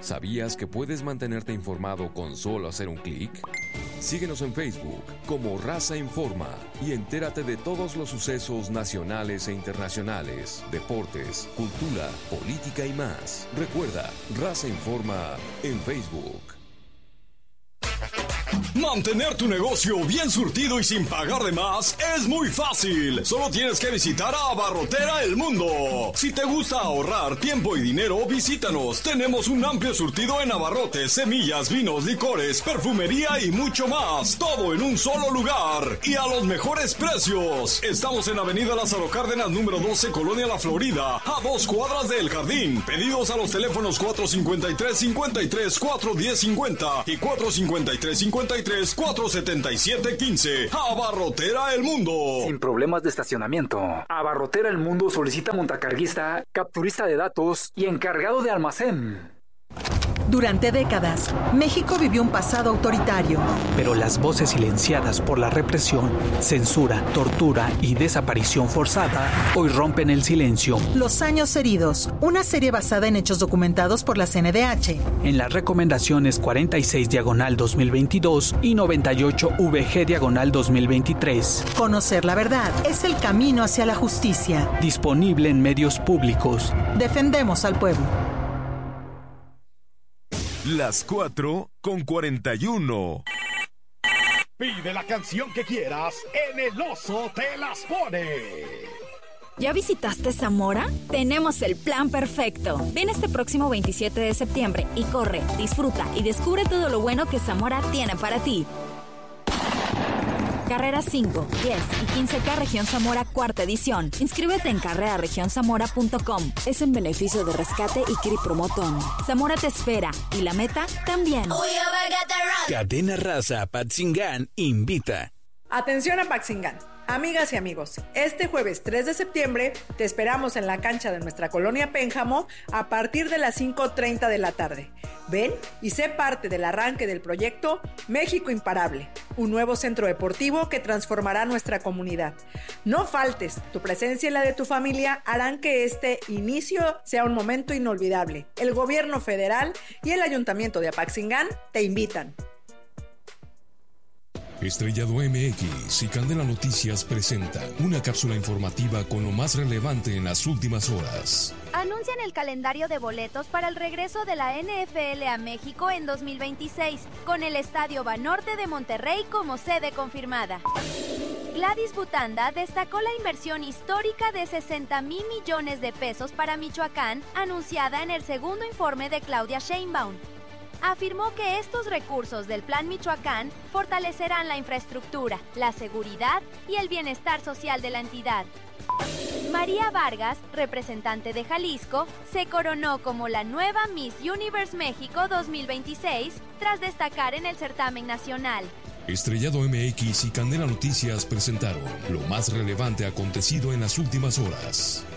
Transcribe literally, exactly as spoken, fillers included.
¿Sabías que puedes mantenerte informado con solo hacer un clic? Síguenos en Facebook como Raza Informa y entérate de todos los sucesos nacionales e internacionales, deportes, cultura, política y más. Recuerda, Raza Informa en Facebook. Mantener tu negocio bien surtido y sin pagar de más es muy fácil. Solo tienes que visitar a Abarrotera El Mundo. Si te gusta ahorrar tiempo y dinero, visítanos. Tenemos un amplio surtido en abarrotes, semillas, vinos, licores, perfumería y mucho más. Todo en un solo lugar y a los mejores precios. Estamos en Avenida Lázaro Cárdenas, número doce, Colonia La Florida, a dos cuadras del Jardín. Pedidos a los teléfonos cuatro cinco tres, cinco tres, cuatro uno cero cinco cero y cuatro cinco tres, cinco tres, cuatro siete siete uno cinco. Abarrotera El Mundo. Sin problemas de estacionamiento. Abarrotera El Mundo solicita montacarguista, capturista de datos y encargado de almacén. Durante décadas, México vivió un pasado autoritario. Pero las voces silenciadas por la represión, censura, tortura y desaparición forzada hoy rompen el silencio. Los años heridos, una serie basada en hechos documentados por la C N D H. En las recomendaciones cuarenta y seis diagonal dos mil veintidós y noventa y ocho V G diagonal dos mil veintitrés. Conocer la verdad es el camino hacia la justicia. Disponible en medios públicos. Defendemos al pueblo. Las cuatro con cuarenta y uno. Pide la canción que quieras en El Oso Te Las Pone. ¿Ya visitaste Zamora? Tenemos el plan perfecto. Ven este próximo veintisiete de septiembre y corre, disfruta y descubre todo lo bueno que Zamora tiene para ti. Carreras cinco, diez y quince K Región Zamora cuarta edición. Inscríbete en carrera región zamora punto com. Es en beneficio de Rescate y Cri Promotón. Zamora te espera y la meta también. Cadena Raza Apatzingán invita. Atención Apatzingán. Amigas y amigos, este jueves tres de septiembre te esperamos en la cancha de nuestra colonia Pénjamo a partir de las cinco treinta de la tarde. Ven y sé parte del arranque del proyecto México Imparable, un nuevo centro deportivo que transformará nuestra comunidad. No faltes, tu presencia y la de tu familia harán que este inicio sea un momento inolvidable. El gobierno federal y el ayuntamiento de Apatzingán te invitan. Estrellado M X y Candela Noticias presentan una cápsula informativa con lo más relevante en las últimas horas. Anuncian el calendario de boletos para el regreso de la N F L a México en dos mil veintiséis, con el Estadio Banorte de Monterrey como sede confirmada. Gladys Butanda destacó la inversión histórica de sesenta mil millones de pesos para Michoacán, anunciada en el segundo informe de Claudia Sheinbaum. Afirmó que estos recursos del Plan Michoacán fortalecerán la infraestructura, la seguridad y el bienestar social de la entidad. María Vargas, representante de Jalisco, se coronó como la nueva Miss Universe México dos mil veintiséis tras destacar en el certamen nacional. Estrellado M X y Candela Noticias presentaron lo más relevante acontecido en las últimas horas.